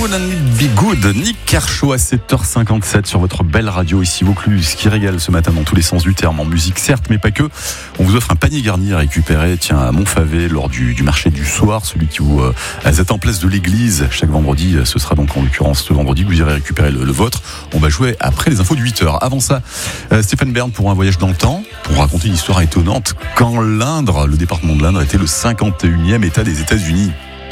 Wouldn't It Be Good, Nick Kershaw à 7h57 sur votre belle radio ici Vaucluse, qui régale ce matin dans tous les sens du terme, en musique certes, mais pas que. On vous offre un panier garni à récupérer, à Montfavet, lors du marché du soir, celui qui vous êtes en place de l'église. Chaque vendredi, ce sera donc en l'occurrence ce vendredi que vous irez récupérer le vôtre. On va jouer après les infos de 8h. Avant ça, Stéphane Bern pour un voyage dans le temps, pour raconter une histoire étonnante, quand l'Indre, le département de l'Indre, était le 51e État des États-Unis.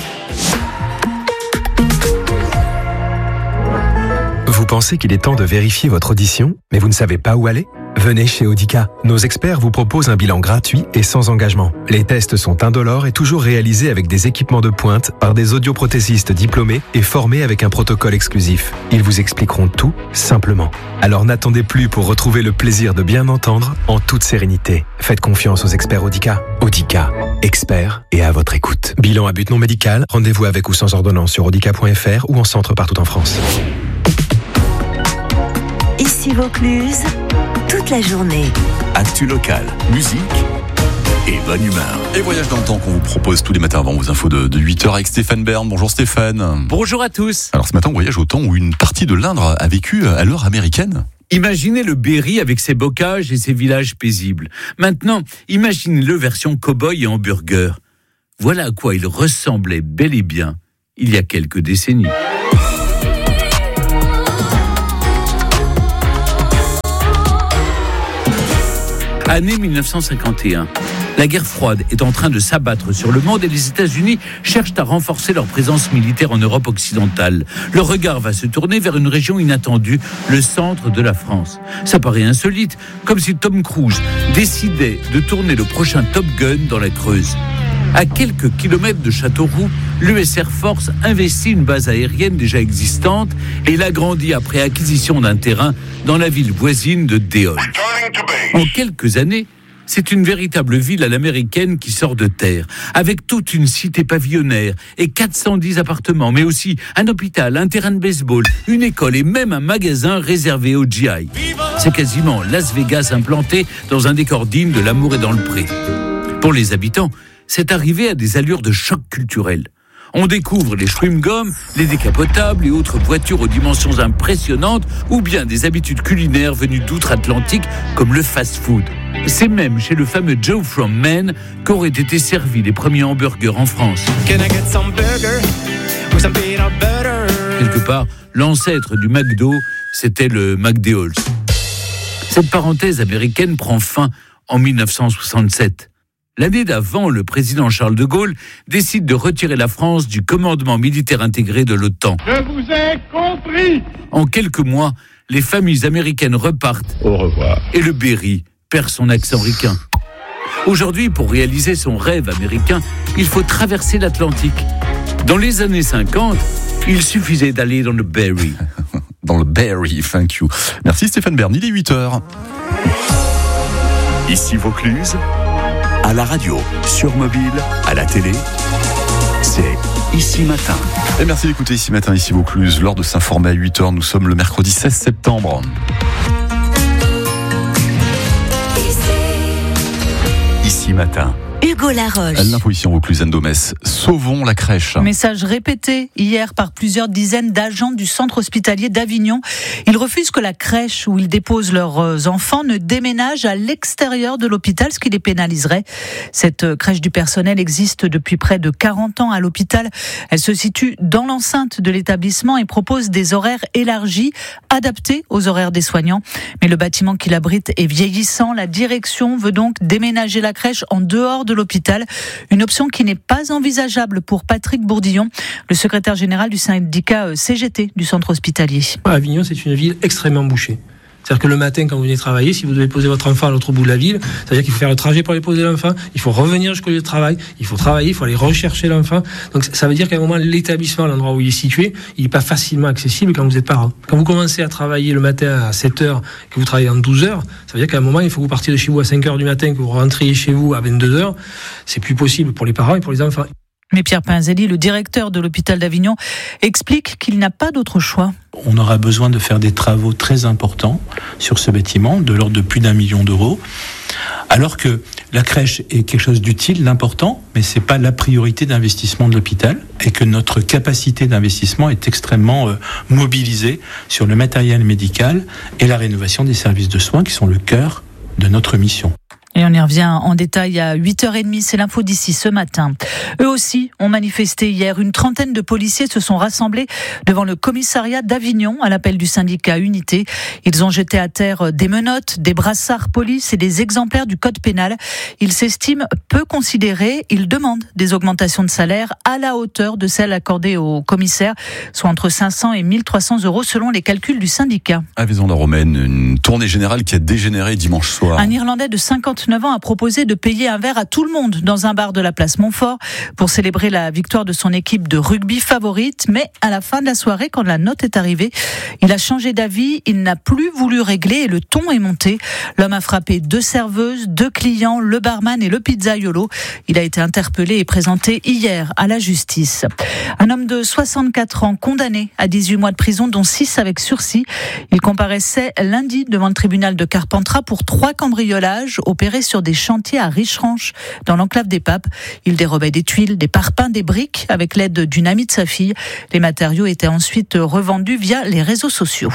Vous pensez qu'il est temps de vérifier votre audition, mais vous ne savez pas où aller ? Venez chez Audica. Nos experts vous proposent un bilan gratuit et sans engagement. Les tests sont indolores et toujours réalisés avec des équipements de pointe par des audioprothésistes diplômés et formés avec un protocole exclusif. Ils vous expliqueront tout simplement. Alors n'attendez plus pour retrouver le plaisir de bien entendre en toute sérénité. Faites confiance aux experts Audica. Audica, experts et à votre écoute. Bilan à but non médical, rendez-vous avec ou sans ordonnance sur audica.fr ou en centre partout en France. Ici Vaucluse, toute la journée. Actu locale, musique et bonne humeur. Et voyage dans le temps qu'on vous propose tous les matins avant vos infos de 8h avec Stéphane Bern. Bonjour Stéphane. Bonjour à tous. Alors ce matin, on voyage au temps où une partie de l'Indre a vécu à l'heure américaine. Imaginez le Berry avec ses bocages et ses villages paisibles. Maintenant, imaginez-le version cow-boy et hamburger. Voilà à quoi il ressemblait bel et bien il y a quelques décennies. Année 1951. La guerre froide est en train de s'abattre sur le monde et les États-Unis cherchent à renforcer leur présence militaire en Europe occidentale. Leur regard va se tourner vers une région inattendue, le centre de la France. Ça paraît insolite, comme si Tom Cruise décidait de tourner le prochain Top Gun dans la Creuse. À quelques kilomètres de Châteauroux, l'US Air Force investit une base aérienne déjà existante et l'agrandit après acquisition d'un terrain dans la ville voisine de Déol. En quelques années, c'est une véritable ville à l'américaine qui sort de terre, avec toute une cité pavillonnaire et 410 appartements, mais aussi un hôpital, un terrain de baseball, une école et même un magasin réservé aux GI. C'est quasiment Las Vegas implanté dans un décor digne de L'amour est dans le pré. Pour les habitants, c'est arrivé à des allures de choc culturel. On découvre les chewing-gums, les décapotables et autres voitures aux dimensions impressionnantes ou bien des habitudes culinaires venues d'outre-Atlantique comme le fast-food. C'est même chez le fameux Joe from Maine qu'auraient été servis les premiers hamburgers en France. Quelque part, l'ancêtre du McDo, c'était le McDonald's. Cette parenthèse américaine prend fin en 1967. L'année d'avant, le président Charles de Gaulle décide de retirer la France du commandement militaire intégré de l'OTAN. Je vous ai compris. En quelques mois, les familles américaines repartent. Au revoir. Et le Berry perd son accent ricain. Aujourd'hui, pour réaliser son rêve américain, il faut traverser l'Atlantique. Dans les années 50, il suffisait d'aller dans le Berry. Dans le Berry, thank you. Merci Stéphane Bern, il est 8h. Ici Vaucluse, à la radio, sur mobile, à la télé, c'est Ici Matin. Et merci d'écouter Ici Matin, ici Vaucluse. Lors de s'informer à 8h, nous sommes le mercredi 16 septembre. Ici Matin. Hugo Laroche. L'info ici en Vaucluse, Domès. Sauvons la crèche. Message répété hier par plusieurs dizaines d'agents du centre hospitalier d'Avignon. Ils refusent que la crèche où ils déposent leurs enfants ne déménage à l'extérieur de l'hôpital, ce qui les pénaliserait. Cette crèche du personnel existe depuis près de 40 ans à l'hôpital. Elle se situe dans l'enceinte de l'établissement et propose des horaires élargis, adaptés aux horaires des soignants. Mais le bâtiment qui l'abrite est vieillissant. La direction veut donc déménager la crèche en dehors de l'hôpital, une option qui n'est pas envisageable pour Patrick Bourdillon, le secrétaire général du syndicat CGT du centre hospitalier. Avignon, c'est une ville extrêmement bouchée. C'est-à-dire que le matin, quand vous venez travailler, si vous devez poser votre enfant à l'autre bout de la ville, c'est-à-dire qu'il faut faire le trajet pour aller poser l'enfant, il faut revenir jusqu'au lieu de travail, il faut travailler, il faut aller rechercher l'enfant. Donc ça veut dire qu'à un moment, l'établissement, l'endroit où il est situé, il n'est pas facilement accessible quand vous êtes parent. Quand vous commencez à travailler le matin à 7h, que vous travaillez en 12h, ça veut dire qu'à un moment, il faut que vous partiez de chez vous à 5h du matin, que vous rentriez chez vous à 22h. C'est plus possible pour les parents et pour les enfants. Mais Pierre Pinzelli, le directeur de l'hôpital d'Avignon, explique qu'il n'a pas d'autre choix. On aura besoin de faire des travaux très importants sur ce bâtiment, de l'ordre de plus d'1 million d'euros. Alors que la crèche est quelque chose d'utile, d'important, mais c'est pas la priorité d'investissement de l'hôpital, et que notre capacité d'investissement est extrêmement mobilisée sur le matériel médical et la rénovation des services de soins qui sont le cœur de notre mission. Et on y revient en détail à 8h30, c'est l'info d'ici ce matin. Eux aussi ont manifesté hier. Une trentaine de policiers se sont rassemblés devant le commissariat d'Avignon à l'appel du syndicat Unité. Ils ont jeté à terre des menottes, des brassards police et des exemplaires du code pénal. Ils s'estiment peu considérés. Ils demandent des augmentations de salaire à la hauteur de celles accordées aux commissaires, soit entre 500 et 1300 euros selon les calculs du syndicat. À Vaison-la-Romaine, une tournée générale qui a dégénéré dimanche soir. Un Irlandais de 59 ans a proposé de payer un verre à tout le monde dans un bar de la place Montfort pour célébrer la victoire de son équipe de rugby favorite. Mais à la fin de la soirée, quand la note est arrivée, il a changé d'avis, il n'a plus voulu régler et le ton est monté. L'homme a frappé 2 serveuses, 2 clients, le barman et le pizzaiolo. Il a été interpellé et présenté hier à la justice. Un homme de 64 ans condamné à 18 mois de prison, dont 6 avec sursis. Il comparaissait lundi devant le tribunal de Carpentras pour 3 cambriolages opérés sur des chantiers à Richeranche, dans l'enclave des Papes. Il dérobait des tuiles, des parpaings, des briques avec l'aide d'une amie de sa fille. Les matériaux étaient ensuite revendus via les réseaux sociaux.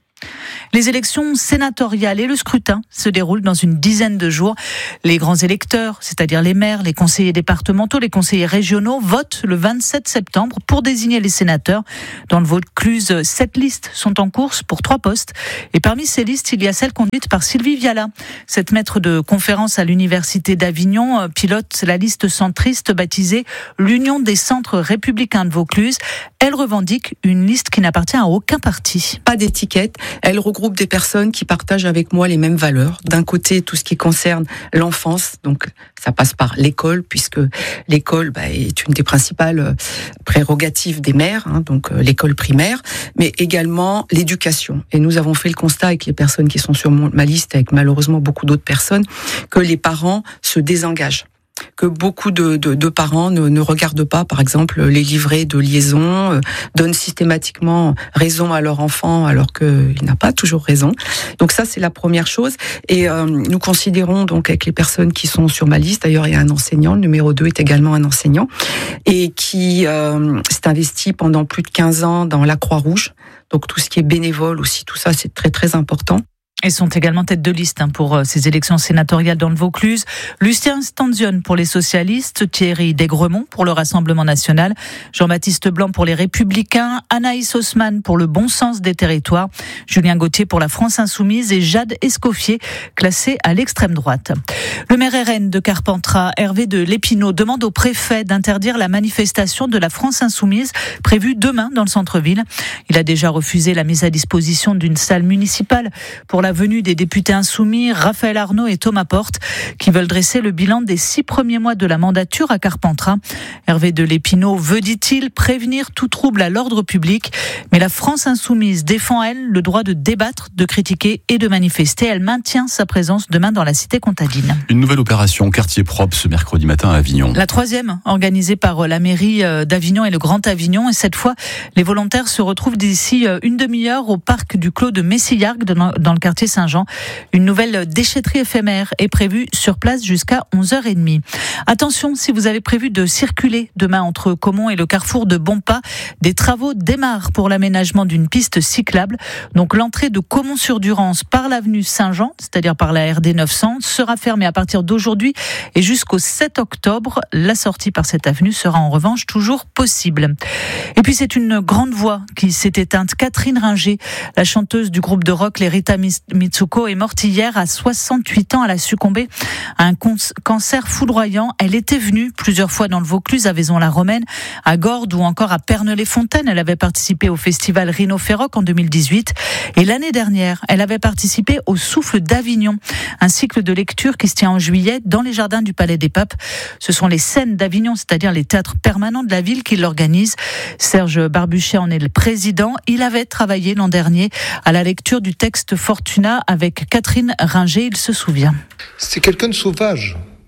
Les élections sénatoriales et le scrutin se déroulent dans une dizaine de jours. Les grands électeurs, c'est-à-dire les maires, les conseillers départementaux, les conseillers régionaux, votent le 27 septembre pour désigner les sénateurs. Dans le Vaucluse, 7 listes sont en course pour 3 postes. Et parmi ces listes, il y a celle conduite par Sylvie Viala. Cette maître de conférence à l'Université d'Avignon pilote la liste centriste baptisée l'Union des centres républicains de Vaucluse. Elle revendique une liste qui n'appartient à aucun parti. Pas d'étiquette. Elle regroupe des personnes qui partagent avec moi les mêmes valeurs. D'un côté, tout ce qui concerne l'enfance, donc ça passe par l'école, puisque l'école est une des principales prérogatives des maires, donc l'école primaire, mais également l'éducation. Et nous avons fait le constat avec les personnes qui sont sur ma liste, avec malheureusement beaucoup d'autres personnes, que les parents se désengagent. Que beaucoup de parents ne regardent pas, par exemple, les livrets de liaison, donnent systématiquement raison à leur enfant alors qu'il n'a pas toujours raison. Donc ça, c'est la première chose. Et nous considérons donc avec les personnes qui sont sur ma liste, d'ailleurs il y a un enseignant, le numéro 2 est également un enseignant, et qui s'est investi pendant plus de 15 ans dans la Croix-Rouge. Donc tout ce qui est bénévole aussi, tout ça c'est très très important. Et sont également tête de liste pour ces élections sénatoriales dans le Vaucluse. Lucien Stanzione pour les socialistes, Thierry Desgremont pour le Rassemblement national, Jean-Baptiste Blanc pour les Républicains, Anaïs Haussmann pour le bon sens des territoires, Julien Gauthier pour la France insoumise et Jade Escoffier, classé à l'extrême droite. Le maire RN de Carpentras, Hervé de Lépinaud, demande au préfet d'interdire la manifestation de la France insoumise prévue demain dans le centre-ville. Il a déjà refusé la mise à disposition d'une salle municipale pour la venue des députés insoumis Raphaël Arnaud et Thomas Porte qui veulent dresser le bilan des 6 premiers mois de la mandature à Carpentras. Hervé de Lépinaud veut, dit-il, prévenir tout trouble à l'ordre public. Mais la France insoumise défend, elle, le droit de débattre, de critiquer et de manifester. Elle maintient sa présence demain dans la cité comtadine. Une nouvelle opération quartier propre ce mercredi matin à Avignon. La 3e, organisée par la mairie d'Avignon et le Grand Avignon. Et cette fois, les volontaires se retrouvent d'ici une demi-heure au parc du Clos de Messillargues dans le quartier Saint-Jean. Une nouvelle déchetterie éphémère est prévue sur place jusqu'à 11h30. Attention, si vous avez prévu de circuler demain entre Caumont et le carrefour de Bonpas, des travaux démarrent pour l'aménagement d'une piste cyclable. Donc l'entrée de Caumont-sur-Durance par l'avenue Saint-Jean, c'est-à-dire par la RD 900, sera fermée à partir d'aujourd'hui et jusqu'au 7 octobre. La sortie par cette avenue sera en revanche toujours possible. Et puis c'est une grande voix qui s'est éteinte. Catherine Ringer, la chanteuse du groupe de rock Les Rita Mitsuko, est morte hier à 68 ans. Elle a succombé à un cancer foudroyant. Elle était venue plusieurs fois dans le Vaucluse, à Vaison-la-Romaine, à Gordes ou encore à Perney-les-Fontaines. Elle avait participé au festival Rhino-Ferroc en 2018. Et l'année dernière, elle avait participé au Souffle d'Avignon, un cycle de lecture qui se tient en juillet dans les jardins du Palais des Papes. Ce sont les scènes d'Avignon, c'est-à-dire les théâtres permanents de la ville qui l'organisent. Serge Barbuchet en est le président. Il avait travaillé l'an dernier à la lecture du texte Fortuna avec Catherine Ringer, il se souvient. C'est quelqu'un de sauvage.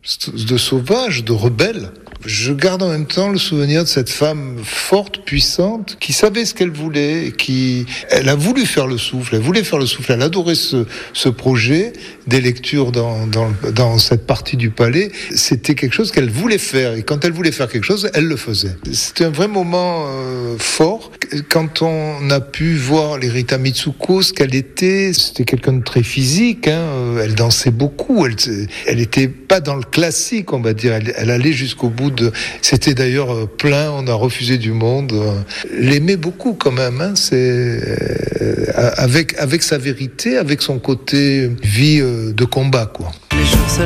de sauvage, de rebelle. Je garde en même temps le souvenir de cette femme forte, puissante, qui savait ce qu'elle voulait, elle a voulu faire le souffle, elle adorait ce projet des lectures dans cette partie du palais. C'était quelque chose qu'elle voulait faire, et quand elle voulait faire quelque chose, elle le faisait. C'était un vrai moment fort. Quand on a pu voir l'Erita Mitsuko, ce qu'elle était, c'était quelqu'un de très physique, elle dansait beaucoup, elle était pas dans le classique, on va dire, elle allait jusqu'au bout c'était d'ailleurs plein, on a refusé du monde. L'aimait beaucoup quand même, c'est avec sa vérité, avec son côté vie de combat, quoi.